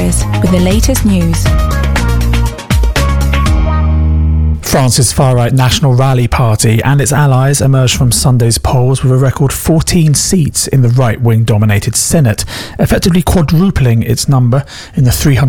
Paris with the latest news. France's far-right National Rally Party and its allies emerged from Sunday's polls with a record 14 seats in the right-wing dominated Senate, effectively quadrupling its number in the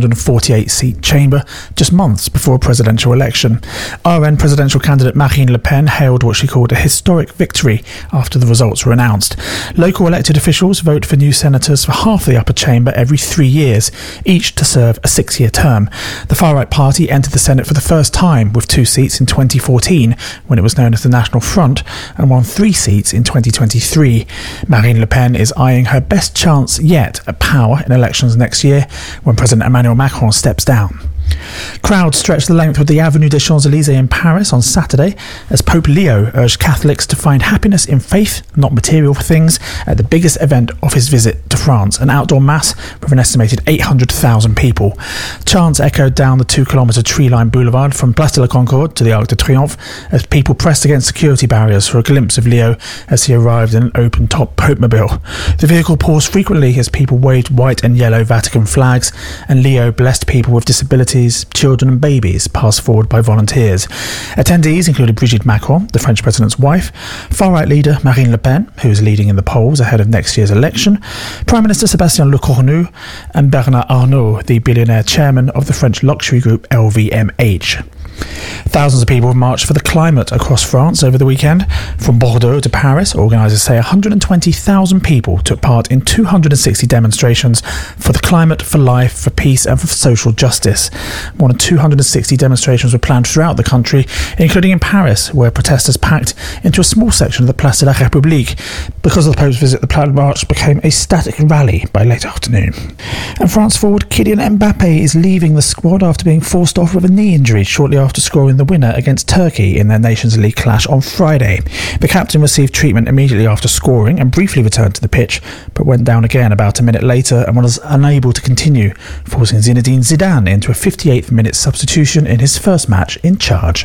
348-seat chamber just months before a presidential election. RN presidential candidate Marine Le Pen hailed what she called a historic victory after the results were announced. Local elected officials vote for new senators for half the upper chamber every 3 years, each to serve a 6-year term. The far-right party entered the Senate for the first time with 2 seats in 2014, when it was known as the National Front, and won 3 seats in 2023. Marine Le Pen is eyeing her best chance yet at power in elections next year, when President Emmanuel Macron steps down. Crowds stretched the length of the Avenue des Champs-Élysées in Paris on Saturday as Pope Leo urged Catholics to find happiness in faith, not material things, at the biggest event of his visit to France, an outdoor mass with an estimated 800,000 people. Chants echoed down the 2-kilometre tree-lined boulevard from Place de la Concorde to the Arc de Triomphe as people pressed against security barriers for a glimpse of Leo as he arrived in an open-top Pope-mobile. The vehicle paused frequently as people waved white and yellow Vatican flags, and Leo blessed people with disabilities, children and babies passed forward by volunteers. Attendees included Brigitte Macron, the French president's wife, far-right leader Marine Le Pen, who is leading in the polls ahead of next year's election, Prime Minister Sébastien Lecornu, and Bernard Arnault, the billionaire chairman of the French luxury group LVMH. Thousands of people marched for the climate across France over the weekend. From Bordeaux to Paris, organisers say 120,000 people took part in 260 demonstrations for the climate, for life, for peace and for social justice. More than 260 demonstrations were planned throughout the country, including in Paris, where protesters packed into a small section of the Place de la République. Because of the Pope's visit, the planned march became a static rally by late afternoon. And France forward Kylian Mbappe is leaving the squad after being forced off with a knee injury shortly after scoring the winner against Turkey in their Nations League clash on Friday. The captain received treatment immediately after scoring and briefly returned to the pitch, but went down again about a minute later and was unable to continue, forcing Zinedine Zidane into a 58th minute substitution in his first match in charge.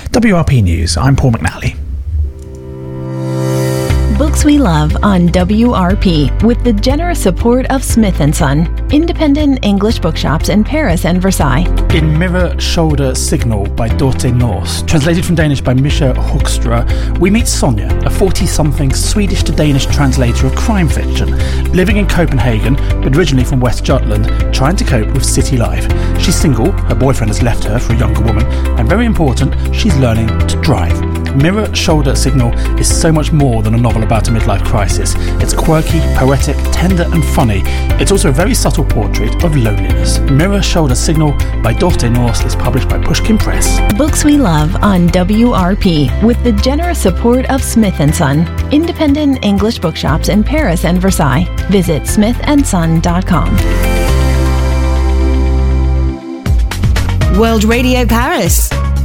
WRP News, I'm Paul McNally. Books we love on WRP with the generous support of Smith & Son, independent English bookshops in Paris and Versailles. In Mirror, Shoulder, Signal by Dorte Norse, translated from Danish by Misha Hoekstra, we meet Sonja, a 40-something Swedish to Danish translator of crime fiction, living in Copenhagen, but originally from West Jutland, trying to cope with city life. She's single, her boyfriend has left her for a younger woman, and very important, she's learning to drive. Mirror, Shoulder, Signal is so much more than a novel about a midlife crisis. It's quirky, poetic, tender and funny. It's also a very subtle portrait of loneliness. Mirror, Shoulder, Signal by Dorte Norse is published by Pushkin Press. Books we love on WRP with the generous support of Smith & Son, independent English bookshops in Paris and Versailles. Visit smithandson.com. World Radio Paris.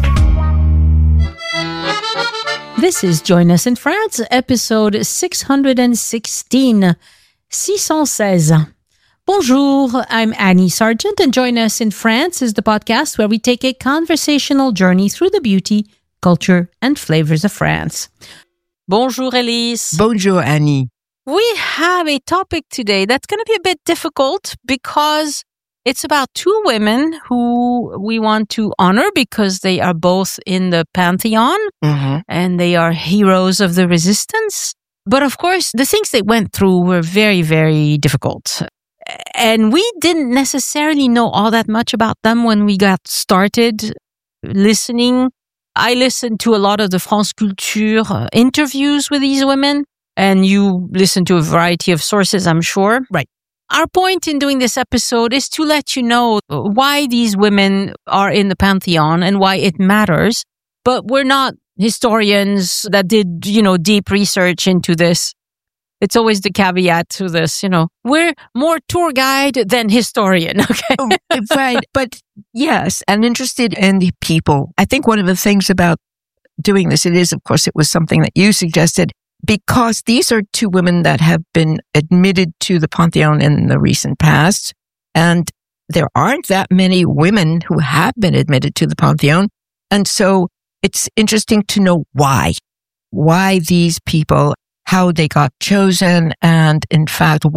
This is Join Us in France, episode 616. 616. Bonjour, I'm Annie Sargent, and Join Us in France is the podcast where we take a conversational journey through the beauty, culture, and flavors of France. Bonjour, Elise. Bonjour, Annie. We have a topic today that's going to be a bit difficult because it's about 2 women who we want to honor because they are both in the Pantheon and they are heroes of the resistance. But of course, the things they went through were very, very difficult. And we didn't necessarily know all that much about them when we got started listening. I listened to a lot of the France Culture interviews with these women, and you listen to a variety of sources, I'm sure. Right. Our point in doing this episode is to let you know why these women are in the Pantheon and why it matters. But we're not historians that did, deep research into this. It's always the caveat to this, We're more tour guide than historian, okay? Right. But yes, and interested in the people. I think one of the things about doing this, it was something that you suggested, because these are 2 women that have been admitted to the Pantheon in the recent past. And there aren't that many women who have been admitted to the Pantheon. And so it's interesting to know why these people, how they got chosen, and in fact, what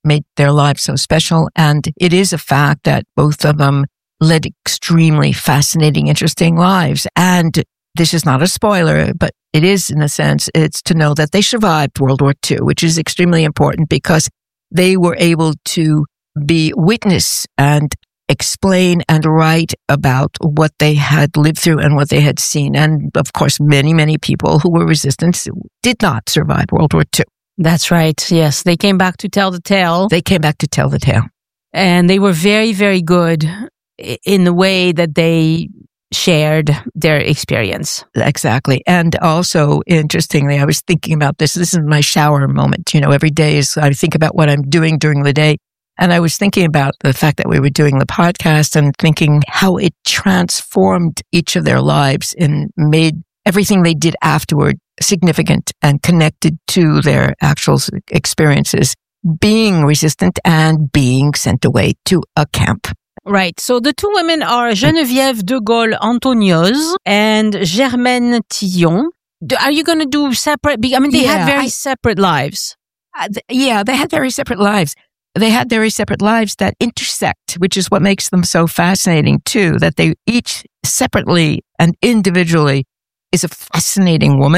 made their lives so special. And it is a fact that both of them led extremely fascinating, interesting lives. And this is not a spoiler, but it is, in a sense, it's to know that they survived World War II, which is extremely important because they were able to be witness and explain and write about what they had lived through and what they had seen. And of course, many, many people who were resistant did not survive World War II. That's right. Yes. They came back to tell the tale. They came back to tell the tale. And they were very, very good in the way that they shared their experience. Exactly. And also, interestingly, I was thinking about this. This is my shower moment. Every day I think about what I'm doing during the day. And I was thinking about the fact that we were doing the podcast and thinking how it transformed each of their lives and made everything they did afterward significant and connected to their actual experiences, being resistant and being sent away to a camp. Right. So the two women are Geneviève de Gaulle Antonios and Germaine Tillon. Are you going to do separate? I mean, they had very separate lives. They had very separate lives. They had very separate lives that intersect, which is what makes them so fascinating too, that they each separately and individually is a fascinating woman.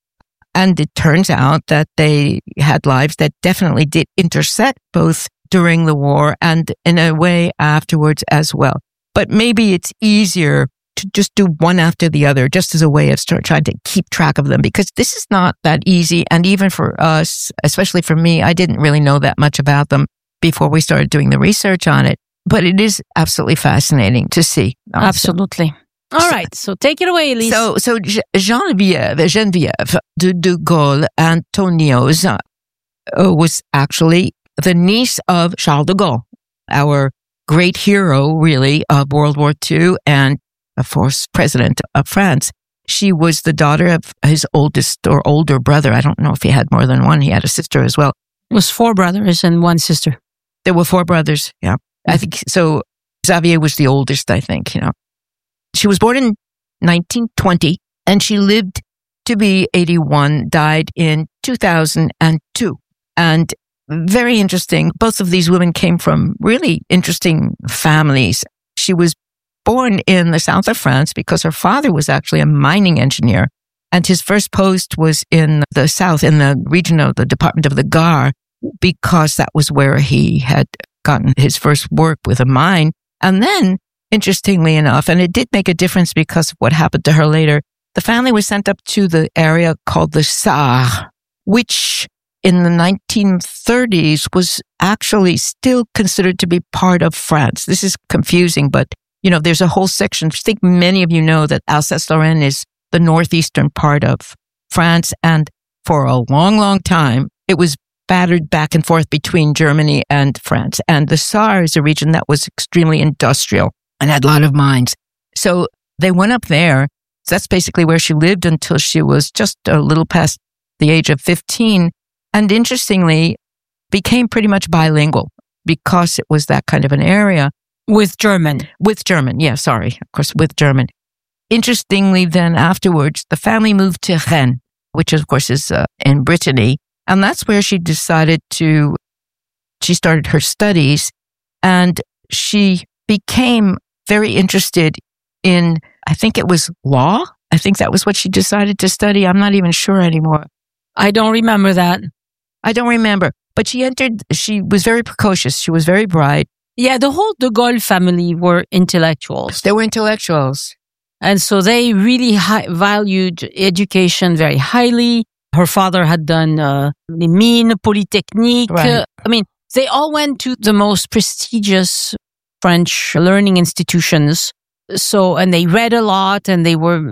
And it turns out that they had lives that definitely did intersect both during the war and in a way afterwards as well. But maybe it's easier to just do one after the other, just as a way of trying to keep track of them, because this is not that easy. And even for us, especially for me, I didn't really know that much about them before we started doing the research on it. But it is absolutely fascinating to see. Absolutely. All right. So take it away, Elise. So Geneviève de Gaulle Antonios was actually the niece of Charles de Gaulle, our great hero, really, of World War II and, of course, president of France. She was the daughter of his oldest or older brother. I don't know if he had more than one. He had a sister as well. It was 4 brothers and 1 sister. There were 4 brothers, yeah. I think so. Xavier was the oldest, I think, She was born in 1920 and she lived to be 81, died in 2002. And very interesting, both of these women came from really interesting families. She was born in the south of France because her father was actually a mining engineer. And his first post was in the south, in the region of the Department of the Gard, because that was where he had gotten his first work with a mine. And then, interestingly enough, and it did make a difference because of what happened to her later, the family was sent up to the area called the Sarre, which in the 1930s was actually still considered to be part of France. This is confusing, but, there's a whole section. I think many of you know that Alsace-Lorraine is the northeastern part of France. And for a long, long time, it was battered back and forth between Germany and France. And the Sarre is a region that was extremely industrial and had a lot of mines. So they went up there. So that's basically where she lived until she was just a little past the age of 15. And interestingly, became pretty much bilingual because it was that kind of an area. With German. With German. Yeah, sorry. Of course, with German. Interestingly, then afterwards, the family moved to Rennes, which of course is in Brittany. And that's where she started her studies, and she became very interested in, I think it was law. I think that was what she decided to study. I'm not even sure anymore. I don't remember that. I don't remember. But she was very precocious. She was very bright. Yeah, the whole de Gaulle family were intellectuals. They were intellectuals. And so they really valued education very highly. Her father had done Les Mines, Polytechnique. Right. They all went to the most prestigious French learning institutions. So, and they read a lot and they were,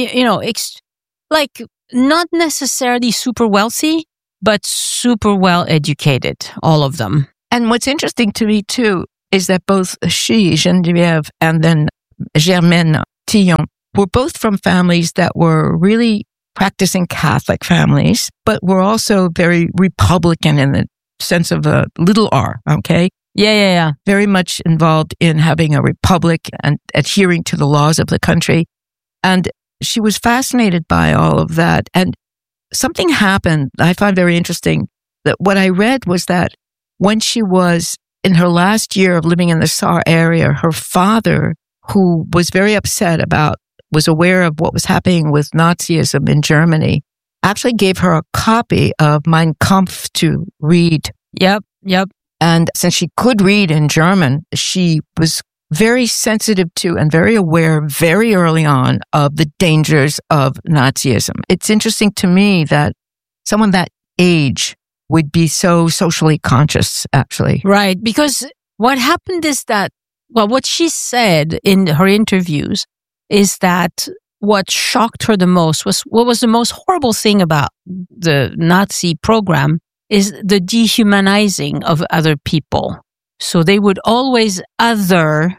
not necessarily super wealthy, but super well educated, all of them. And what's interesting to me too is that both she, Geneviève, and then Germaine Tillon were both from families that were really practicing Catholic families, but were also very Republican in the sense of a little r, okay? Yeah. Very much involved in having a republic and adhering to the laws of the country. And she was fascinated by all of that. And something happened I find very interesting, that what I read was that when she was in her last year of living in the Saar area, her father, who was very upset was aware of what was happening with Nazism in Germany, actually gave her a copy of Mein Kampf to read. Yep. And since she could read in German, she was very sensitive to and very aware very early on of the dangers of Nazism. It's interesting to me that someone that age would be so socially conscious, actually. Right. Because what happened is that, well, what she said in her interviews is that what shocked her the most what was the most horrible thing about the Nazi program is the dehumanizing of other people. So they would always other,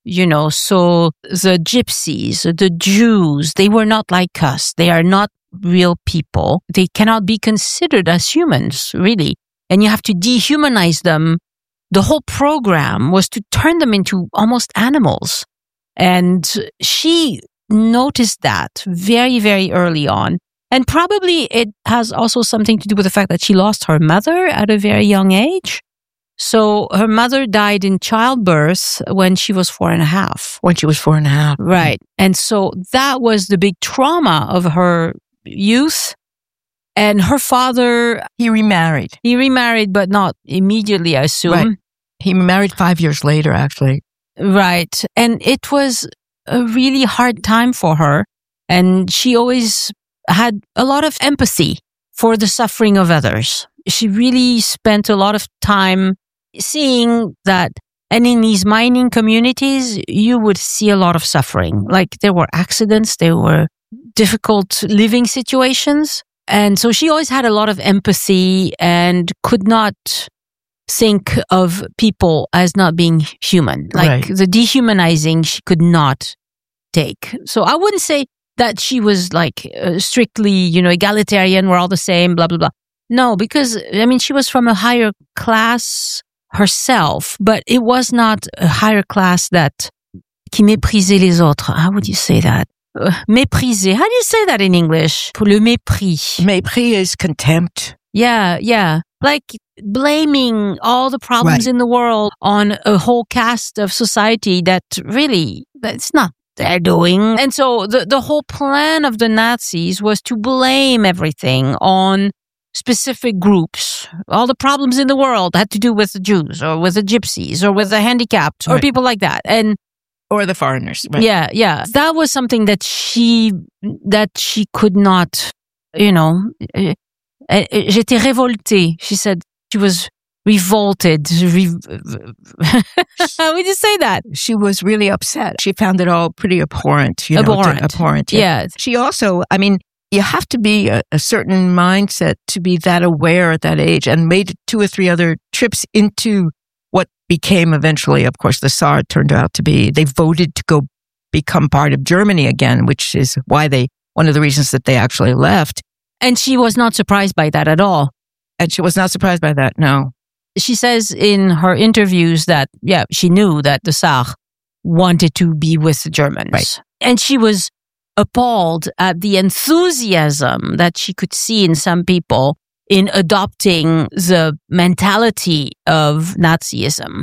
so the gypsies, the Jews, they were not like us. They are not real people. They cannot be considered as humans, really. And you have to dehumanize them. The whole program was to turn them into almost animals. And she noticed that very, very early on. And probably it has also something to do with the fact that she lost her mother at a very young age. So her mother died in childbirth when she was 4.5. When she was 4.5. Right. And so that was the big trauma of her youth. And her father... He remarried, but not immediately, I assume. Right. He married 5 years later, actually. Right. And it was a really hard time for her. And she always had a lot of empathy for the suffering of others. She really spent a lot of time seeing that, and in these mining communities, you would see a lot of suffering. Like there were accidents, there were difficult living situations. And so she always had a lot of empathy and could not think of people as not being human. Like the dehumanizing, she could not take. So I wouldn't say that she was like strictly, egalitarian, we're all the same, blah, blah, blah. No, because, she was from a higher class herself, but it was not a higher class that qui méprisait les autres. How would you say that? Mépriser. How do you say that in English? Pour le mépris. Mépris is contempt. Yeah. Like blaming all the problems in the world on a whole cast of society that's not their doing. And so the whole plan of the Nazis was to blame everything on specific groups. All the problems in the world had to do with the Jews or with the gypsies or with the handicapped or people like that. Or the foreigners. Right. Yeah. That was something that she could not, j'étais révoltée. She said she was revolted. How would you say that? She was really upset. She found it all pretty abhorrent. Abhorrent. Yeah. She also, you have to be a certain mindset to be that aware at that age, and made 2 or 3 other trips into what became eventually, of course, the Saar turned out to be. They voted to go become part of Germany again, which is one of the reasons that they actually left. And she was not surprised by that at all. And she was not surprised by that, no. She says in her interviews that, she knew that the Saar wanted to be with the Germans. Right. And she was appalled at the enthusiasm that she could see in some people in adopting the mentality of Nazism.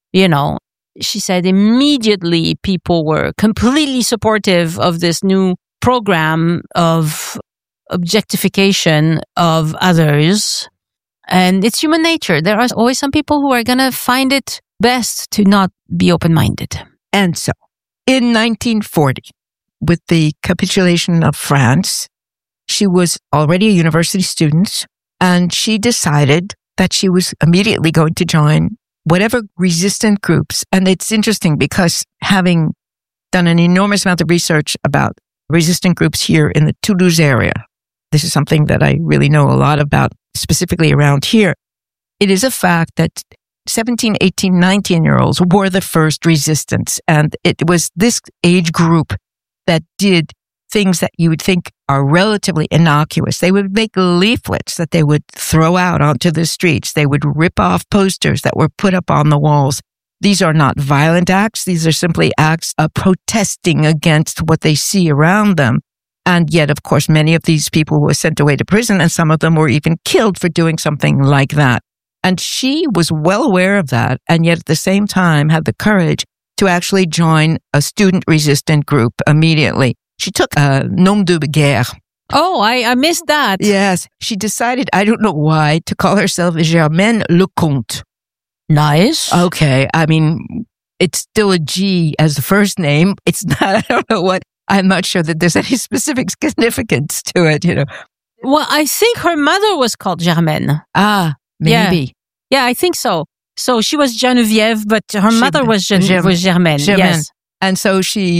She said immediately people were completely supportive of this new program of objectification of others. And it's human nature. There are always some people who are going to find it best to not be open-minded. And so, in 1940, with the capitulation of France, she was already a university student, and she decided that she was immediately going to join whatever resistant groups. And it's interesting because having done an enormous amount of research about resistant groups here in the Toulouse area, this is something that I really know a lot about, specifically around here. It is a fact that 17, 18, 19-year-olds were the first resistance. And it was this age group that did things that you would think are relatively innocuous. They would make leaflets that they would throw out onto the streets. They would rip off posters that were put up on the walls. These are not violent acts. These are simply acts of protesting against what they see around them. And yet, of course, many of these people were sent away to prison, and some of them were even killed for doing something like that. And she was well aware of that, and yet at the same time had the courage to actually join a student-resistant group immediately. She took a nom de guerre. Oh, I missed that. Yes. She decided, I don't know why, to call herself Germaine Lecomte. Nice. Okay. I mean, it's still a G as the first name. It's not, I don't know what, I'm not sure that there's any specific significance to it, you know. Well, I think her mother was called Germaine. Ah, maybe. Yeah, I think so. So she was Geneviève, but her mother was Germaine. Yes. And so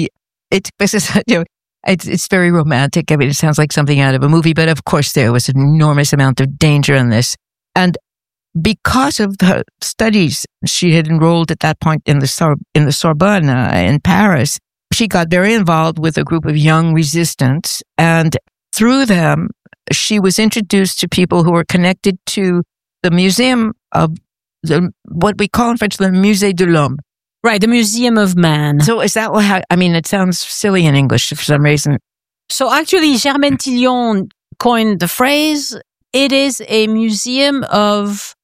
it's very romantic. I mean, it sounds like something out of a movie, but of course there was an enormous amount of danger in this. And because of the studies she had enrolled at that point in the Sorbonne in Paris, she got very involved with a group of young resistants. And through them, she was introduced to people who were connected to the museum of what we call in French the Musée de l'Homme. Right, the Museum of Man. So is that I mean, it sounds silly in English for some reason. So actually, Germaine Tillion coined the phrase. It is a museum of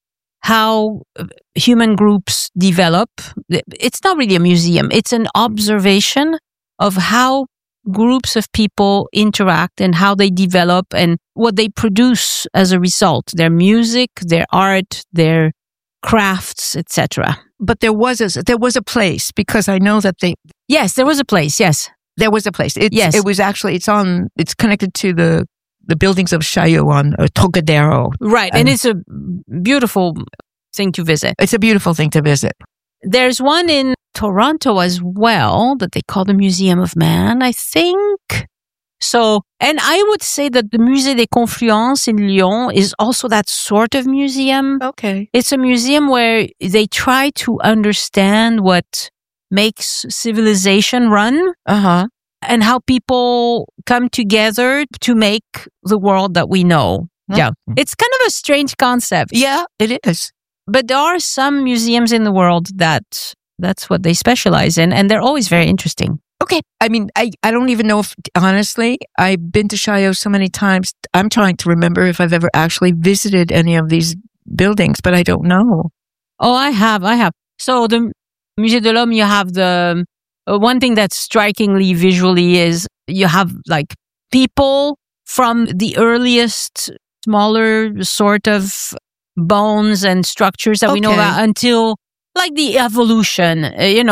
how human groups develop. It's not really a museum. It's an observation of how groups of people interact and how they develop and what they produce as a result. Their music, their art, their crafts, etc. But there was a place, because I know that Yes, there was a place. Yes, there was a place. Yes, it was actually. It's connected to the buildings of Chaillot on Trocadero. Right, and it's a beautiful thing to visit. It's a beautiful thing to visit. There's one in Toronto as well that they call the Museum of Man, I think. So, and I would say that the Musée des Confluences in Lyon is also that sort of museum. Okay. It's a museum where they try to understand what makes civilization run. Uh-huh. And how people come together to make the world that we know. Mm-hmm. Yeah. It's kind of a strange concept. Yeah, it is. But there are some museums in the world that's what they specialize in, and they're always very interesting. Okay. I mean, I don't even know if, honestly, I've been to Chaillot so many times. I'm trying to remember if I've ever actually visited any of these buildings, but I don't know. Oh, I have. So the Musée de l'Homme, you have the one thing that's strikingly visually is you have like people from the earliest smaller sort of bones and structures that we know about until like the evolution,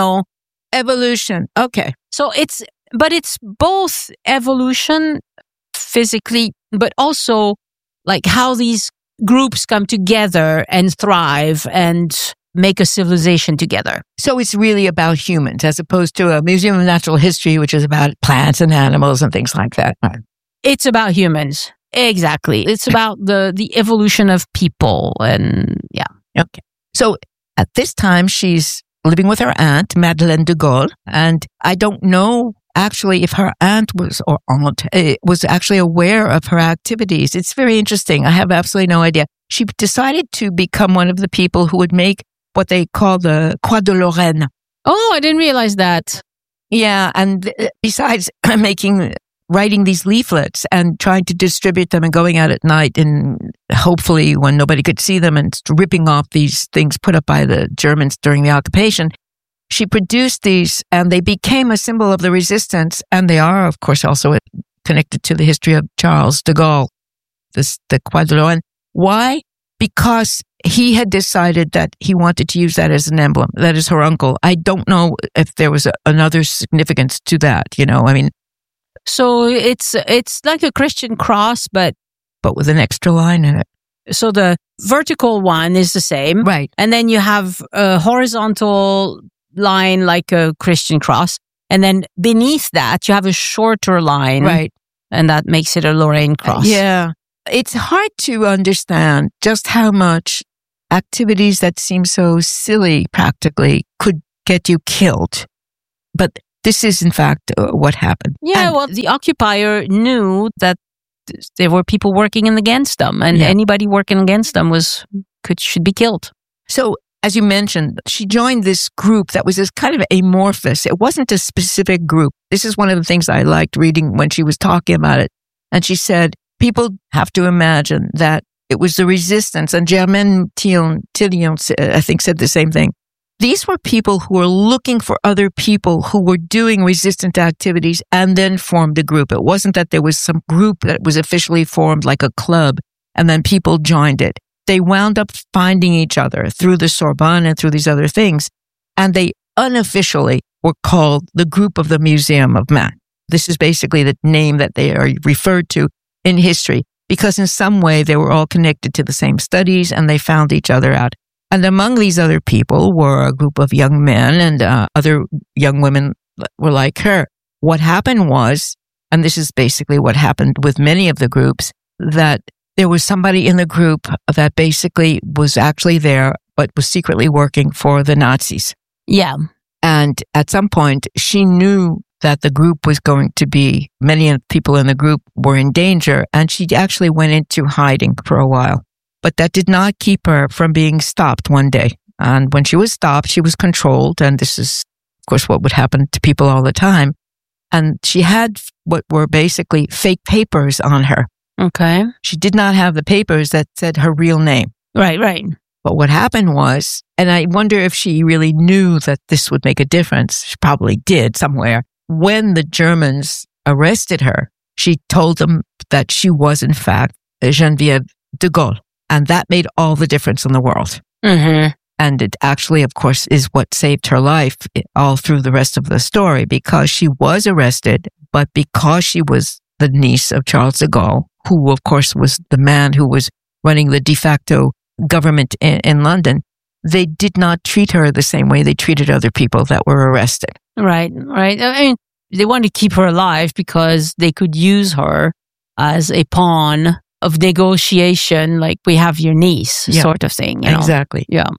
Evolution. Okay. So it's both evolution physically, but also like how these groups come together and thrive and make a civilization together. So it's really about humans as opposed to a Museum of Natural History, which is about plants and animals and things like that. It's about humans. Exactly. It's about the evolution of people and yeah. Okay. So at this time, she's living with her aunt, Madeleine de Gaulle, and I don't know actually if her aunt was actually aware of her activities. It's very interesting. I have absolutely no idea. She decided to become one of the people who would make what they call the Croix de Lorraine. Oh, I didn't realize that. Yeah, and besides writing these leaflets and trying to distribute them and going out at night and hopefully when nobody could see them and ripping off these things put up by the Germans during the occupation, she produced these and they became a symbol of the resistance, and they are, of course, also connected to the history of Charles de Gaulle, the Croix de Lorraine. Why? Because he had decided that he wanted to use that as an emblem. That is her uncle. I don't know if there was another significance to that, I mean. So it's like a Christian cross, but with an extra line in it. So the vertical one is the same. Right. And then you have a horizontal line like a Christian cross. And then beneath that, you have a shorter line. Right. And that makes it a Lorraine cross. Yeah. It's hard to understand just how much activities that seem so silly practically could get you killed. But this is, in fact, what happened. Yeah, well, the occupier knew that there were people working against them, and anybody working against them should be killed. So, as you mentioned, she joined this group that was this kind of amorphous. It wasn't a specific group. This is one of the things I liked reading when she was talking about it. And she said, people have to imagine that It was the resistance. And Germaine Tillion, I think, said the same thing. These were people who were looking for other people who were doing resistant activities and then formed a group. It wasn't that there was some group that was officially formed like a club and then people joined it. They wound up finding each other through the Sorbonne and through these other things. And they unofficially were called the Group of the Museum of Man. This is basically the name that they are referred to in history because in some way they were all connected to the same studies and they found each other out. And among these other people were a group of young men and other young women were like her. What happened was, and this is basically what happened with many of the groups, that there was somebody in the group that basically was actually there, but was secretly working for the Nazis. Yeah. And at some point, she knew that the group was going to be, many of the people in the group were in danger, and she actually went into hiding for a while. But that did not keep her from being stopped one day. And when she was stopped, she was controlled. And this is, of course, what would happen to people all the time. And she had what were basically fake papers on her. Okay. She did not have the papers that said her real name. Right. But what happened was, and I wonder if she really knew that this would make a difference. She probably did somewhere. When the Germans arrested her, she told them that she was, in fact, Geneviève de Gaulle. And that made all the difference in the world. Mm-hmm. And it actually, of course, is what saved her life all through the rest of the story because she was arrested, but because she was the niece of Charles de Gaulle, who, of course, was the man who was running the de facto government in London, they did not treat her the same way they treated other people that were arrested. Right. I mean, they wanted to keep her alive because they could use her as a pawn of negotiation, like we have your niece sort of thing. You know? Exactly. Yeah.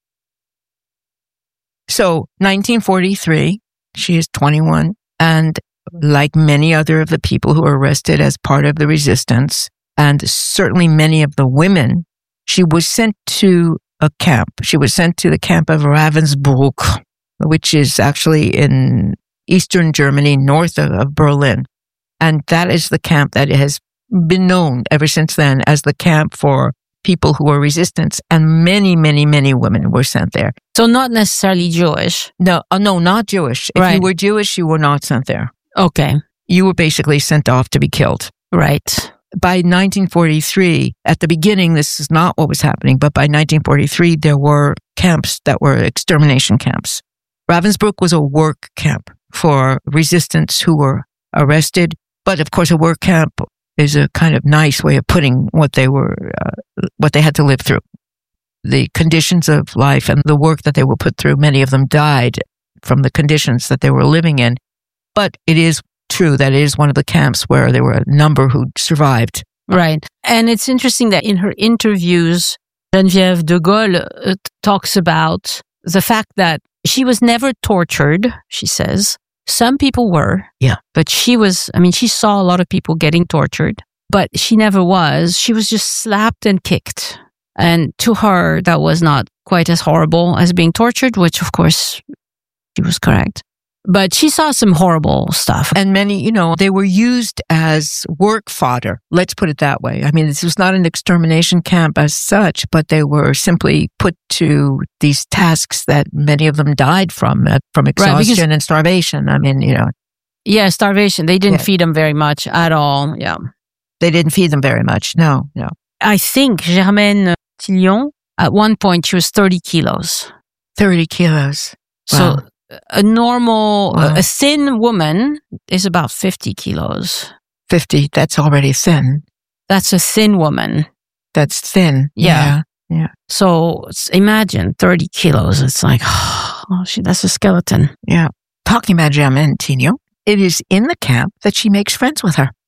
So 1943, she is 21. And like many other of the people who were arrested as part of the resistance, and certainly many of the women, she was sent to a camp. She was sent to the camp of Ravensbrück, which is actually in eastern Germany, north of Berlin. And that is the camp that has been known ever since then as the camp for people who were resistance, and many, many, many women were sent there. So not necessarily Jewish. No, not Jewish. If you were Jewish, you were not sent there. Okay. You were basically sent off to be killed. Right. By 1943, at the beginning, this is not what was happening, but by 1943, there were camps that were extermination camps. Ravensbrück was a work camp for resistance who were arrested, but of course a work camp is a kind of nice way of putting what they had to live through. The conditions of life and the work that they were put through, many of them died from the conditions that they were living in. But it is true that it is one of the camps where there were a number who survived. Right. And it's interesting that in her interviews, Geneviève de Gaulle talks about the fact that she was never tortured, she says. Some people were. Yeah. But she saw a lot of people getting tortured, but she never was. She was just slapped and kicked. And to her, that was not quite as horrible as being tortured, which of course she was correct. But she saw some horrible stuff. And many, they were used as work fodder. Let's put it that way. I mean, this was not an extermination camp as such, but they were simply put to these tasks that many of them died from exhaustion and starvation. I mean, Yeah, starvation. They didn't feed them very much at all. Yeah. They didn't feed them very much. No. I think Germaine Tillion, at one point, she was 30 kilos. 30 kilos. Wow. So a normal, wow. A thin woman is about 50 kilos. 50, that's already thin. That's a thin woman. That's thin. Yeah. So imagine 30 kilos. It's like, that's a skeleton. Yeah. Talking about Germaine Tillion, it is in the camp that she makes friends with her.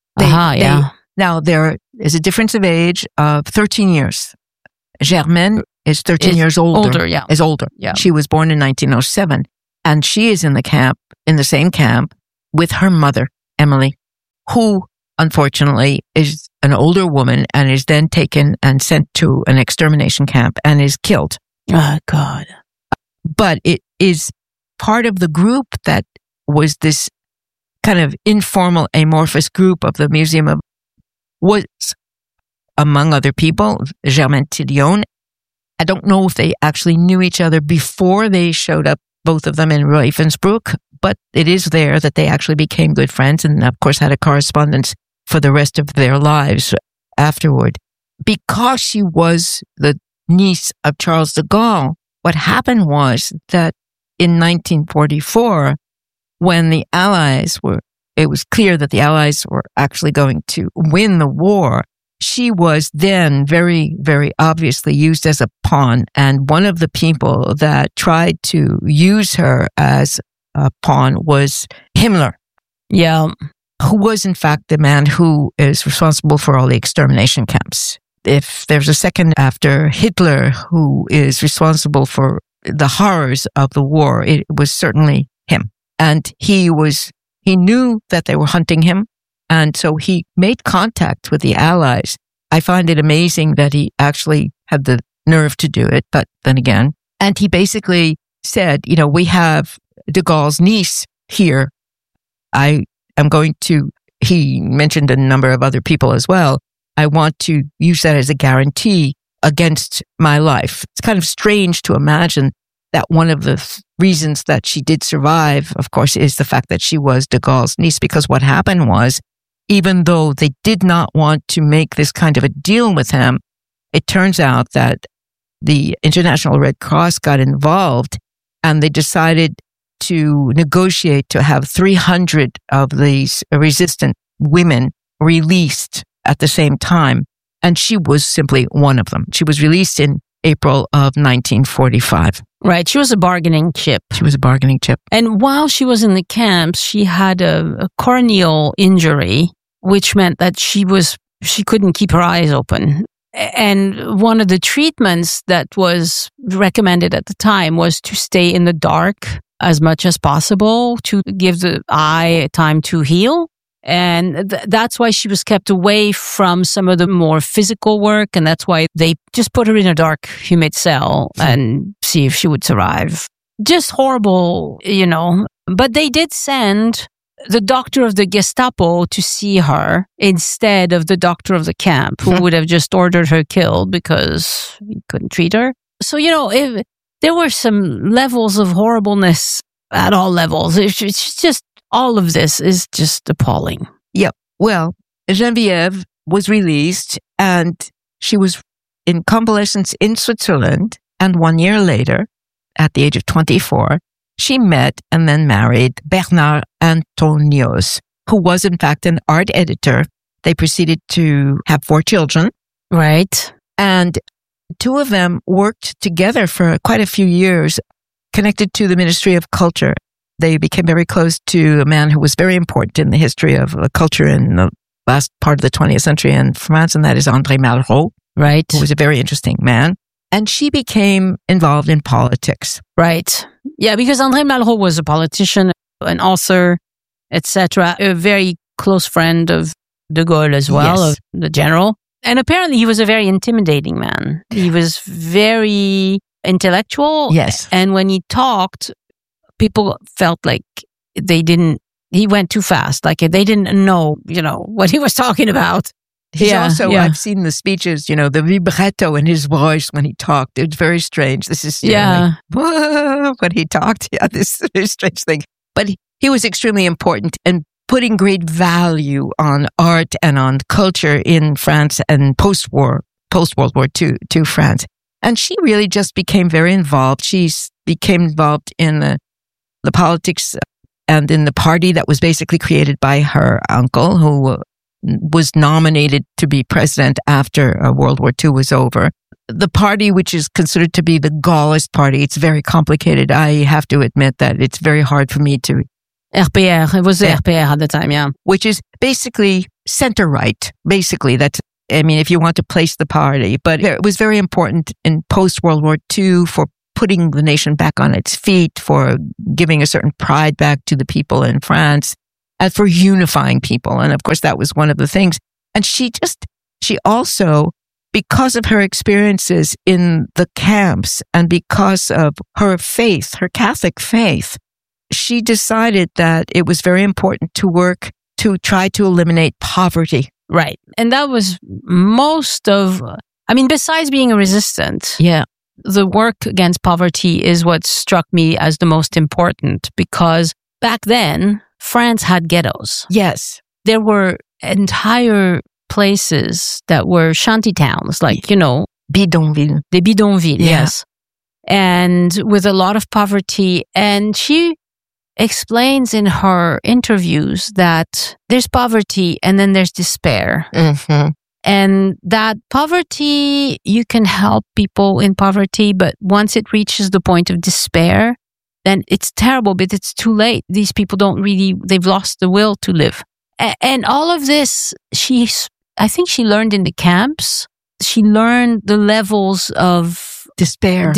Now, there is a difference of age of 13 years. Germaine is 13 years older. Is older. Yeah. She was born in 1907. And she is in the same camp with her mother, Emily, who unfortunately is an older woman and is then taken and sent to an extermination camp and is killed. Oh, God. But it is part of the group that was this kind of informal, amorphous group of the Museum of, was among other people, Germaine Tillion. I don't know if they actually knew each other before they showed up, both of them in Ravensbrück, but it is there that they actually became good friends and, of course, had a correspondence for the rest of their lives afterward. Because she was the niece of Charles de Gaulle, what happened was that in 1944, when the it was clear that the Allies were actually going to win the war, she was then very, very obviously used as a pawn. And one of the people that tried to use her as a pawn was Himmler. Yeah. Who was in fact the man who is responsible for all the extermination camps. If there's a second after Hitler who is responsible for the horrors of the war, it was certainly him. And he knew that they were hunting him. And so he made contact with the Allies. I find it amazing that he actually had the nerve to do it, but then again, and he basically said, we have de Gaulle's niece here. He mentioned a number of other people as well. I want to use that as a guarantee against my life. It's kind of strange to imagine that one of the reasons that she did survive, of course, is the fact that she was de Gaulle's niece, because what happened was, even though they did not want to make this kind of a deal with him, it turns out that the International Red Cross got involved and they decided to negotiate to have 300 of these resistant women released at the same time. And she was simply one of them. She was released in April of 1945. Right. She was a bargaining chip. And while she was in the camps, she had a corneal injury, which meant that she couldn't keep her eyes open. And one of the treatments that was recommended at the time was to stay in the dark as much as possible to give the eye time to heal. And that's why she was kept away from some of the more physical work. And that's why they just put her in a dark, humid cell and see if she would survive. Just horrible, But they did send the doctor of the Gestapo to see her instead of the doctor of the camp, who would have just ordered her killed because he couldn't treat her. So, if there were some levels of horribleness at all levels. It's just, all of this is just appalling. Yep. Well, Geneviève was released and she was in convalescence in Switzerland. And 1 year later, at the age of 24, she met and then married Bernard Antonios, who was in fact an art editor. They proceeded to have 4 children. Right. And 2 of them worked together for quite a few years, connected to the Ministry of Culture. They became very close to a man who was very important in the history of culture in the last part of the 20th century in France, and that is André Malraux. Right. Who was a very interesting man. And she became involved in politics. Right. Yeah, because André Malraux was a politician, an author, etc., a very close friend of de Gaulle as well, yes. Of the general. And apparently he was a very intimidating man. He was very intellectual. Yes. And when he talked, people felt like he went too fast. Like they didn't know, what he was talking about. I've seen the speeches, the vibrato in his voice when he talked. It was very strange. This is, when he talked. Yeah, this is a very strange thing. But he was extremely important and putting great value on art and on culture in France and post-World War II to France. And she really just became very involved. She became involved in the politics and in the party that was basically created by her uncle, who was nominated to be president after World War II was over. The party, which is considered to be the Gaullist party, it's very complicated. I have to admit that it's very hard for me to... RPR. It was the RPR at the time, yeah. Which is basically center-right. Basically, if you want to place the party. But it was very important in post-World War II for putting the nation back on its feet, for giving a certain pride back to the people in France, and for unifying people. And of course, that was one of the things. And she also, because of her experiences in the camps and because of her faith, her Catholic faith, she decided that it was very important to work to try to eliminate poverty Right. And that was besides being a resistant, the work against poverty is what struck me as the most important, because back then, France had ghettos. Yes. There were entire places that were shanty towns, like, Bidonville. The bidonville, yes. And with a lot of poverty. And she explains in her interviews that there's poverty and then there's despair. Mm-hmm. And that poverty, you can help people in poverty, but once it reaches the point of despair, then it's terrible, but it's too late. These people they've lost the will to live. And all of this, I think she learned in the camps. She learned the levels of despair,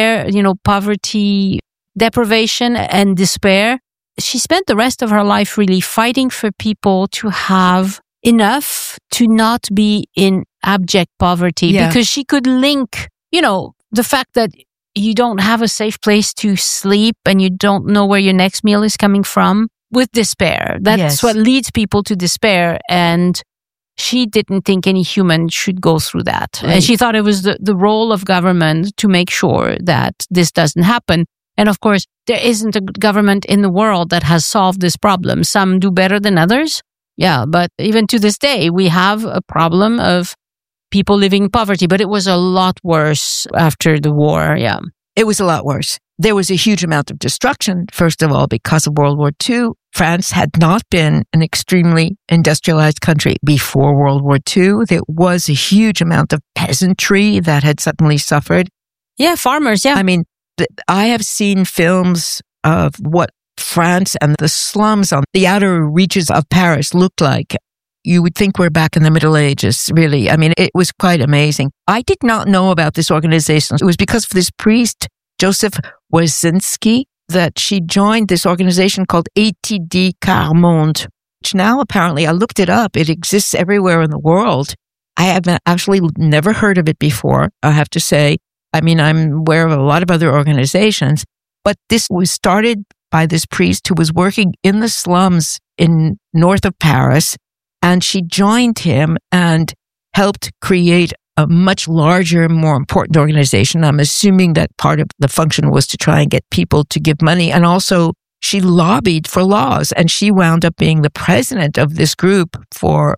poverty, deprivation and despair. She spent the rest of her life really fighting for people to have enough to not be in abject poverty, because she could link, the fact that you don't have a safe place to sleep and you don't know where your next meal is coming from with despair. That's what leads people to despair. And she didn't think any human should go through that. Right. And she thought it was the role of government to make sure that this doesn't happen. And of course, there isn't a government in the world that has solved this problem. Some do better than others. Yeah, but even to this day, we have a problem of people living in poverty, but it was a lot worse after the war. Yeah. It was a lot worse. There was a huge amount of destruction, first of all, because of World War II. France had not been an extremely industrialized country before World War II. There was a huge amount of peasantry that had suddenly suffered. Yeah, farmers, yeah. I mean, I have seen films of what France and the slums on the outer reaches of Paris looked like. You would think we're back in the Middle Ages, really. I mean, it was quite amazing. I did not know about this organization. It was because of this priest, Joseph Wozinski, that she joined this organization called ATD Quart Monde, which now apparently, I looked it up, it exists everywhere in the world. I have actually never heard of it before, I have to say. I mean, I'm aware of a lot of other organizations, but this was started by this priest who was working in the slums in north of Paris, and she joined him and helped create a much larger, more important organization. I'm assuming that part of the function was to try and get people to give money, and also she lobbied for laws, and she wound up being the president of this group for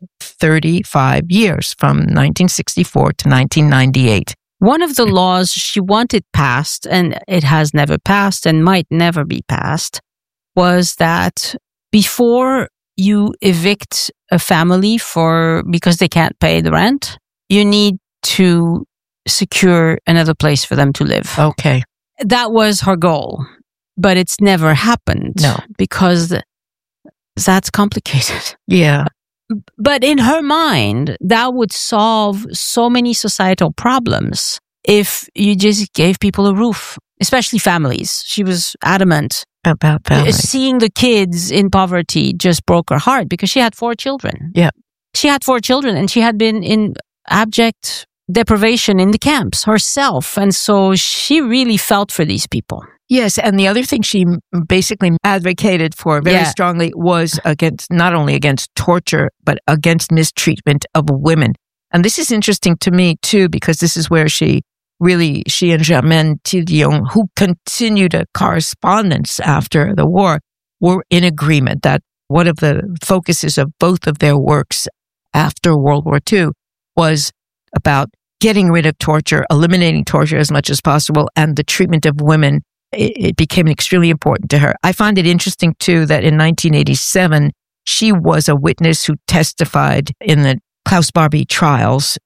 35 years, from 1964 to 1998. One of the laws she wanted passed, and it has never passed and might never be passed, was that before you evict a family because they can't pay the rent, you need to secure another place for them to live. Okay. That was her goal, but it's never happened. No. Because that's complicated. Yeah. But in her mind, that would solve so many societal problems if you just gave people a roof, especially families. She was adamant about families. Seeing the kids in poverty just broke her heart because she had 4 children. Yeah. She had 4 children and she had been in abject deprivation in the camps herself. And so she really felt for these people. Yes, and the other thing she basically advocated for very strongly was not only against torture, but against mistreatment of women. And this is interesting to me, too, because this is where she and Germaine Tillion, who continued a correspondence after the war, were in agreement that one of the focuses of both of their works after World War II was about getting rid of torture, eliminating torture as much as possible, and the treatment of women. It became extremely important to her. I find it interesting, too, that in 1987, she was a witness who testified in the Klaus Barbie trials.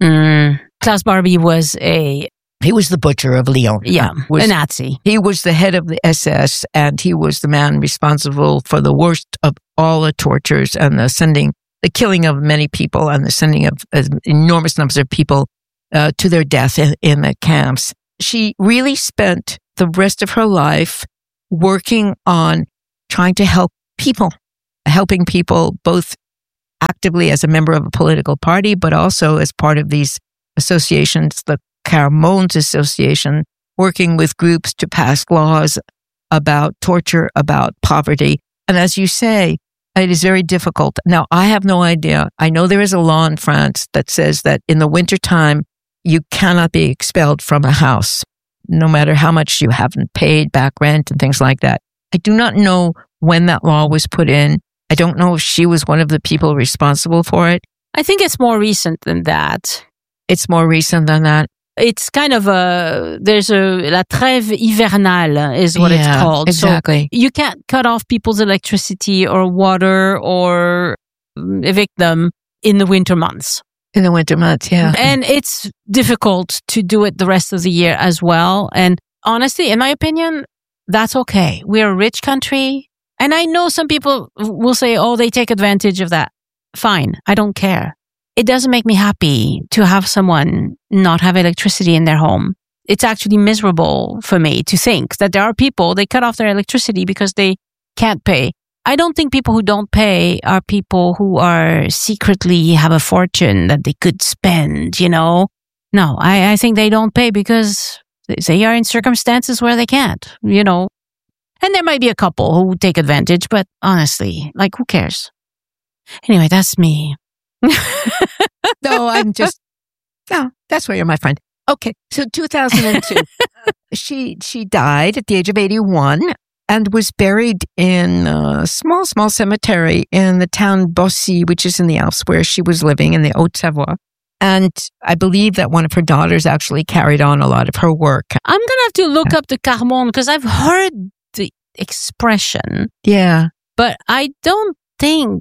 Klaus Barbie was He was the butcher of Lyon. Yeah, a Nazi. He was the head of the SS, and he was the man responsible for the worst of all the tortures and the killing of many people and the sending of enormous numbers of people to their death in the camps. She really spent the rest of her life working on trying to help people, helping people both actively as a member of a political party, but also as part of these associations, the Quart Monde Association, working with groups to pass laws about torture, about poverty. And as you say, It is very difficult. Now, I have no idea. I know there is a law in France that says that in the wintertime, you cannot be expelled from a house, no matter how much you haven't paid back rent and things like that. I do not know when that law was put in. I don't know if she was one of the people responsible for it. I think it's more recent than that. It's more recent than that. It's kind of there's la trêve hivernale is what it's called. Exactly. So you can't cut off people's electricity or water or evict them in the winter months. In the winter months, yeah. And it's difficult to do it the rest of the year as well. And honestly, in my opinion, that's okay. We're a rich country. And I know some people will say, oh, they take advantage of that. Fine. I don't care. It doesn't make me happy to have someone not have electricity in their home. It's actually miserable for me to think that there are people, they cut off their electricity because they can't pay. I don't think people who don't pay are people who are secretly have a fortune that they could spend, you know? No, I think they don't pay because they are in circumstances where they can't, you know? And there might be a couple who take advantage, but honestly, like, who cares? Anyway, that's me. No, that's why you're my friend. Okay, so 2002, she died at the age of 81 and was buried in a small cemetery in the town Bossy, which is in the Alps, where she was living in the Haute-Savoie. And I believe that one of her daughters actually carried on a lot of her work. I'm going to have to look up the Carmonde because I've heard the expression. Yeah. But I don't think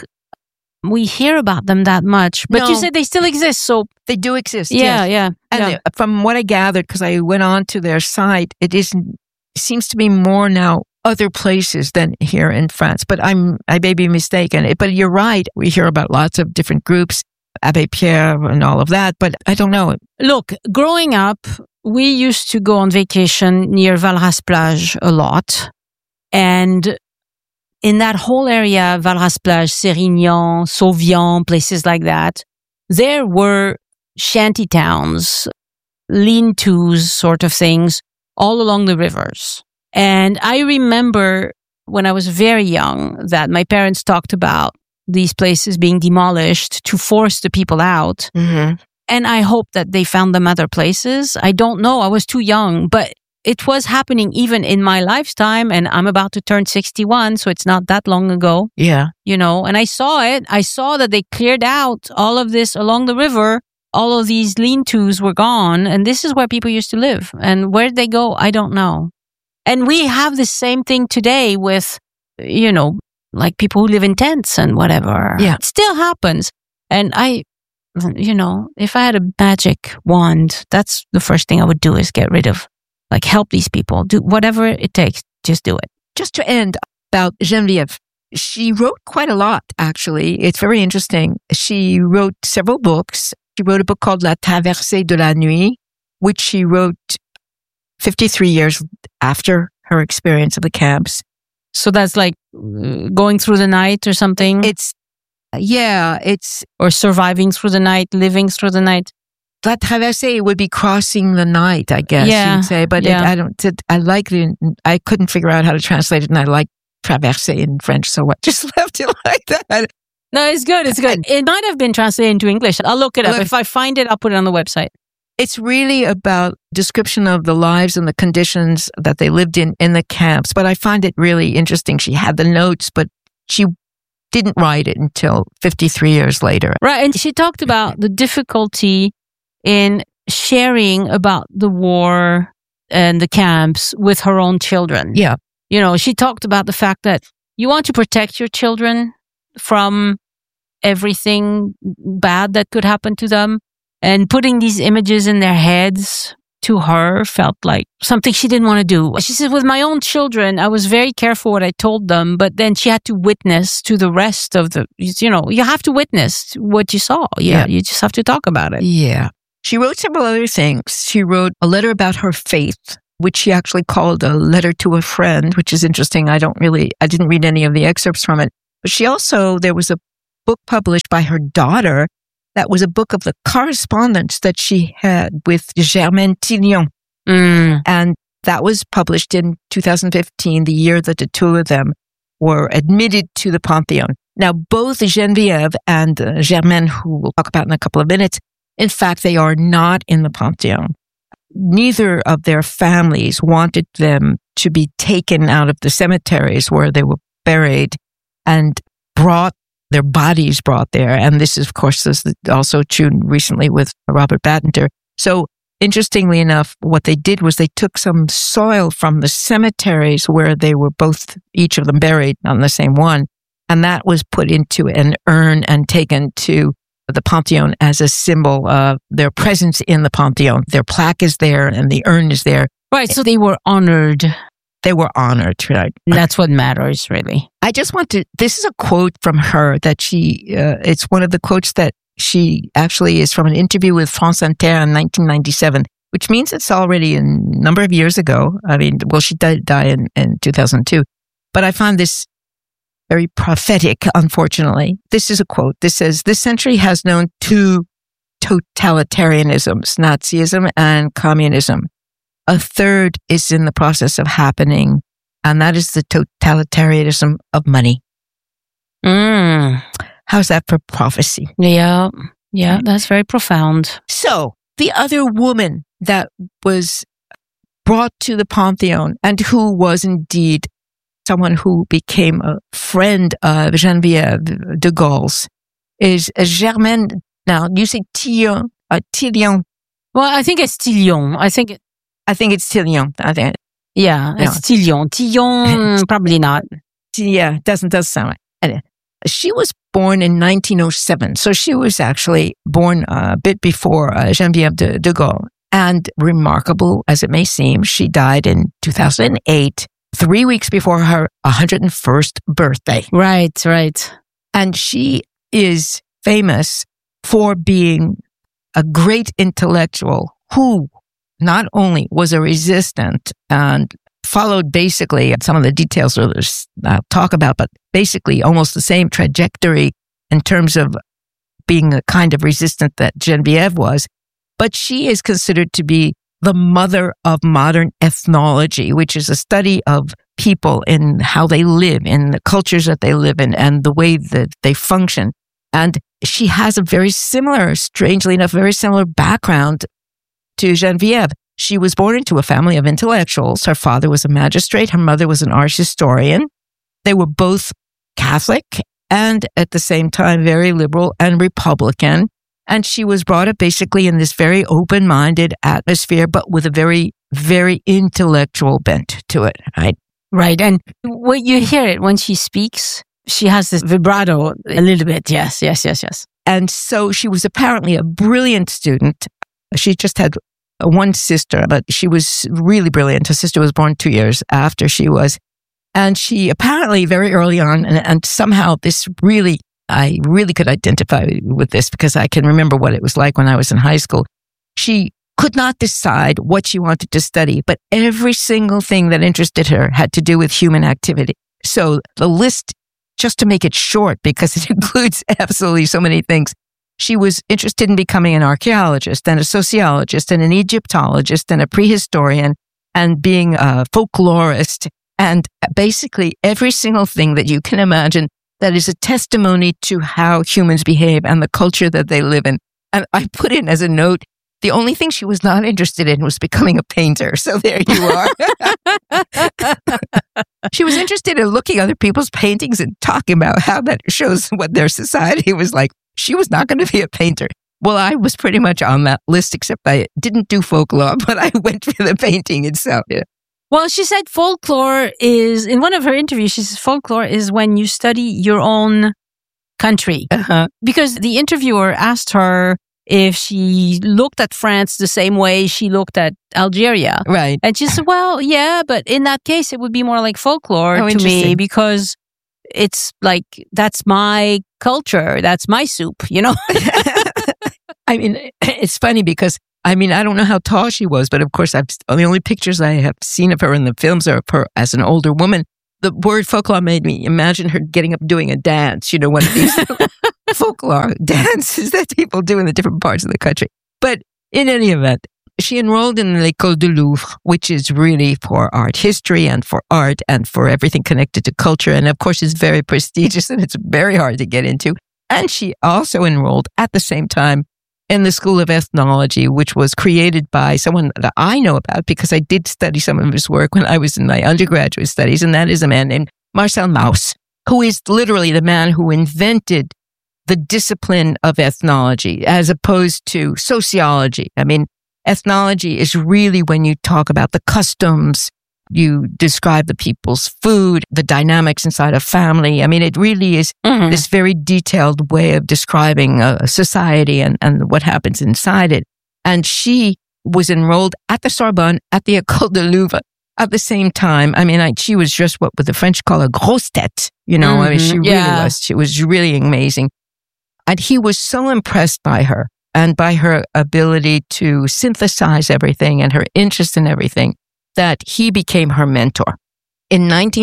we hear about them that much. But you said they still exist, so... They do exist, yeah, yes. Yeah. And from what I gathered, because I went on to their site, it seems to be more now other places than here in France. But I may be mistaken. But you're right. We hear about lots of different groups, Abbé Pierre and all of that, but I don't know. Look, growing up, we used to go on vacation near Valras-Plage a lot. And in that whole area, Valras-Plage, Sérignan, Sauvian, places like that, there were shanty towns, lean-tos sort of things all along the rivers. And I remember when I was very young that my parents talked about these places being demolished to force the people out. Mm-hmm. And I hope that they found them other places. I don't know. I was too young, but it was happening even in my lifetime. And I'm about to turn 61, so it's not that long ago. Yeah. You know, and I saw it. I saw that they cleared out all of this along the river. All of these lean-tos were gone. And this is where people used to live. And where'd they go? I don't know. And we have the same thing today with, you know, like people who live in tents and whatever. Yeah. It still happens. And if I had a magic wand, that's the first thing I would do is get rid of, like, help these people. Do whatever it takes. Just do it. Just to end about Geneviève, she wrote quite a lot, actually. It's very interesting. She wrote several books. She wrote a book called La Traversée de la Nuit, which she wrote 53 years after her experience of the camps. So that's like going through the night or something? Or surviving through the night, living through the night. La Traversée would be crossing the night, I guess you'd say. But I couldn't figure out how to translate it, and I like Traversée in French, so I just left it like that. No, it's good. It's good. It might have been translated into English. I'll look it up. If I find it, I'll put it on the website. It's really about description of the lives and the conditions that they lived in the camps. But I find it really interesting. She had the notes, but she didn't write it until 53 years later. Right. And she talked about the difficulty in sharing about the war and the camps with her own children. Yeah. You know, she talked about the fact that you want to protect your children from everything bad that could happen to them. And putting these images in their heads to her felt like something she didn't want to do. She said, with my own children, I was very careful what I told them, but then she had to witness to the rest of you have to witness what you saw. Yeah. You just have to talk about it. Yeah. She wrote several other things. She wrote a letter about her faith, which she actually called a letter to a friend, which is interesting. I didn't read any of the excerpts from it. But there was a book published by her daughter that was a book of the correspondence that she had with Germaine Tillion. And that was published in 2015, the year that the two of them were admitted to the Pantheon. Now, both Geneviève and Germaine, who we'll talk about in a couple of minutes, in fact, they are not in the Pantheon. Neither of their families wanted them to be taken out of the cemeteries where they were buried and their bodies brought there. And this is, of course, is also true recently with Robert Badinter. So interestingly enough, what they did was they took some soil from the cemeteries where they were each of them buried on the same one. And that was put into an urn and taken to the Pantheon as a symbol of their presence in the Pantheon. Their plaque is there and the urn is there. Right. So they were honored. They were honored, right? That's what matters, really. I just this is a quote from her that it's one of the quotes that she actually is from an interview with France Inter in 1997, which means it's already a number of years ago. I mean, well, she did die in 2002. But I find this very prophetic, unfortunately. This is a quote. This says, "This century has known two totalitarianisms, Nazism and communism. A third is in the process of happening, and that is the totalitarianism of money." How's that for prophecy? Yeah, that's very profound. So, the other woman that was brought to the Pantheon and who was indeed someone who became a friend of Geneviève de Gaulle's is Germaine. Now, you say Tillion. Well, I think it's Tillion. I think it's Tillion. It's Tillion. Tillon, probably not. Yeah, doesn't sound right. Anyway, she was born in 1907, so she was actually born a bit before Geneviève de Gaulle. And remarkable as it may seem, she died in 2008, 3 weeks before her 101st birthday. Right. And she is famous for being a great intellectual who not only was a resistant and followed basically some of the details I'll talk about, but basically almost the same trajectory in terms of being the kind of resistant that Geneviève was. But she is considered to be the mother of modern ethnology, which is a study of people in how they live, in the cultures that they live in, and the way that they function. And she has a very similar, strangely enough, very similar background to Geneviève. She was born into a family of intellectuals. Her father was a magistrate. Her mother was an art historian. They were both Catholic and at the same time very liberal and Republican. And she was brought up basically in this very open-minded atmosphere, but with a very, very intellectual bent to it, right? Right. And when you hear it, when she speaks, she has this vibrato a little bit. Yes. And so she was apparently a brilliant student. She just had one sister, but she was really brilliant. Her sister was born 2 years after she was. And she apparently very early on, and somehow I really could identify with this because I can remember what it was like when I was in high school. She could not decide what she wanted to study, but every single thing that interested her had to do with human activity. So the list, just to make it short, because it includes absolutely so many things, she was interested in becoming an archaeologist and a sociologist and an Egyptologist and a prehistorian and being a folklorist and basically every single thing that you can imagine that is a testimony to how humans behave and the culture that they live in. And I put in as a note, the only thing she was not interested in was becoming a painter. So there you are. She was interested in looking at other people's paintings and talking about how that shows what their society was like. She was not going to be a painter. Well, I was pretty much on that list, except I didn't do folklore, but I went for the painting itself. Yeah. Well, she said folklore is, in one of her interviews, she says folklore is when you study your own country. Uh-huh. Because the interviewer asked her if she looked at France the same way she looked at Algeria. Right. And she said, well, yeah, but in that case, it would be more like folklore to me because it's like, that's my culture. That's my soup, you know? I mean, it's funny because I don't know how tall she was, but of course, the only pictures I have seen of her in the films are of her as an older woman. The word folklore made me imagine her getting up doing a dance, one of these folklore dances that people do in the different parts of the country. But in any event, she enrolled in l'École du Louvre, which is really for art history and for art and for everything connected to culture. And of course, it's very prestigious and it's very hard to get into. And she also enrolled at the same time in the School of Ethnology, which was created by someone that I know about because I did study some of his work when I was in my undergraduate studies. And that is a man named Marcel Mauss, who is literally the man who invented the discipline of ethnology as opposed to sociology. I mean, ethnology is really when you talk about the customs, you describe the people's food, the dynamics inside a family. I mean, it really is this very detailed way of describing a society and what happens inside it. And she was enrolled at the Sorbonne, at the École du Louvre at the same time. I mean, she was just what the French call a grosse tête, you know, I mean, she really was. She was really amazing. And he was so impressed by her and by her ability to synthesize everything and her interest in everything that he became her mentor. In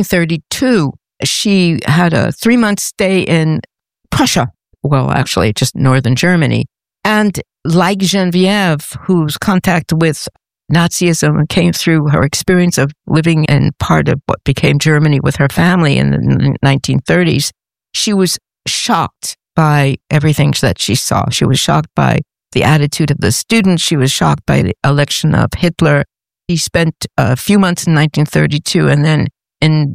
1932, she had a 3-month stay in Prussia. Well, actually, just northern Germany. And like Geneviève, whose contact with Nazism came through her experience of living in part of what became Germany with her family in the 1930s, she was shocked by everything that she saw. She was shocked by the attitude of the students. She was shocked by the election of Hitler. He spent a few months in 1932 and then in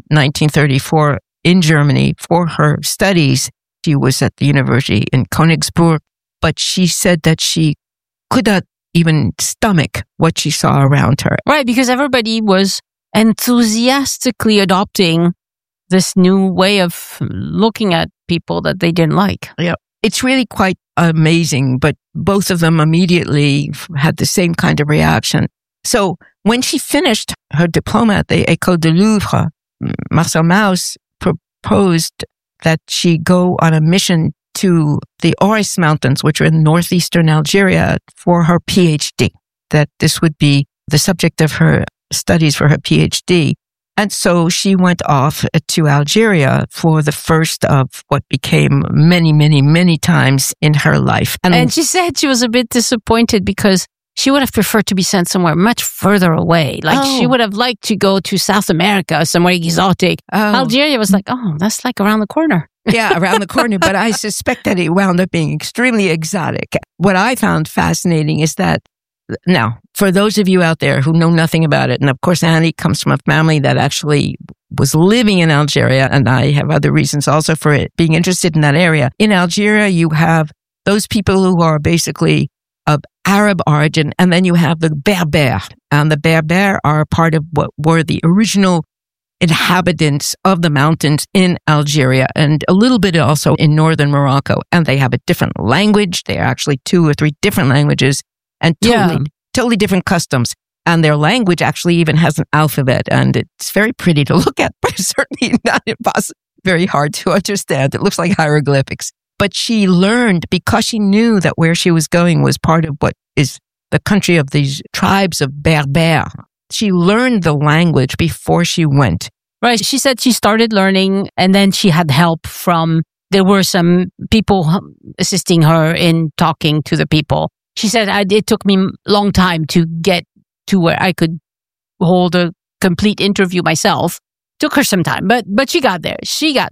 1934 in Germany for her studies. She was at the university in Königsberg, but she said that she could not even stomach what she saw around her. Right, because everybody was enthusiastically adopting this new way of looking at people that they didn't like. Yeah, it's really quite amazing, but both of them immediately had the same kind of reaction. So when she finished her diploma at the École du Louvre, Marcel Mauss proposed that she go on a mission to the Oris Mountains, which are in northeastern Algeria, for her PhD, that this would be the subject of her studies for her PhD. And so she went off to Algeria for the first of what became many, many, many times in her life. And she said she was a bit disappointed because she would have preferred to be sent somewhere much further away. Like she would have liked to go to South America, somewhere exotic. Algeria was like, that's like around the corner. Yeah, around the corner. But I suspect that it wound up being extremely exotic. What I found fascinating is that now, for those of you out there who know nothing about it, and of course Annie comes from a family that actually was living in Algeria, and I have other reasons also for it being interested in that area. In Algeria, you have those people who are basically of Arab origin, and then you have the Berbers. And the Berbers are part of what were the original inhabitants of the mountains in Algeria and a little bit also in northern Morocco. And they have a different language. They are actually 2 or 3 different languages and totally different customs. And their language actually even has an alphabet, and it's very pretty to look at, but certainly not impossible, very hard to understand. It looks like hieroglyphics. But she learned, because she knew that where she was going was part of what is the country of these tribes of Berbers. She learned the language before she went. Right. She said she started learning and then she had help there were some people assisting her in talking to the people. She said, it took me a long time to get to where I could hold a complete interview myself. Took her some time, but she got there.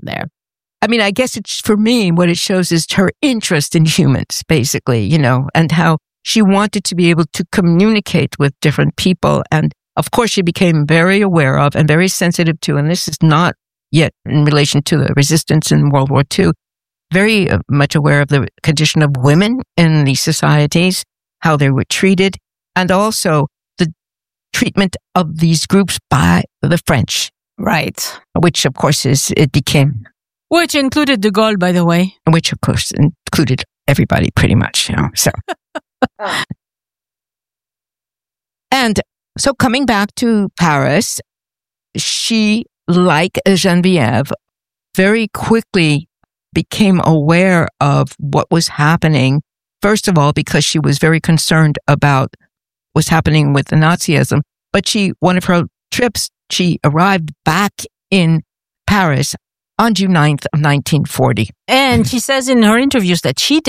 I mean, I guess it's, for me, what it shows is her interest in humans, basically, and how she wanted to be able to communicate with different people. And of course, she became very aware of and very sensitive to, and this is not yet in relation to the resistance in World War II, very much aware of the condition of women in these societies, how they were treated, and also the treatment of these groups by the French. Right. Which, of course, it became... Which included de Gaulle, by the way. Which, of course, included everybody, pretty much, so... And so coming back to Paris, she, like Geneviève, very quickly became aware of what was happening. First of all, because she was very concerned about what's happening with the Nazism. But one of her trips, she arrived back in Paris on June 9th of 1940. And she says in her interviews that she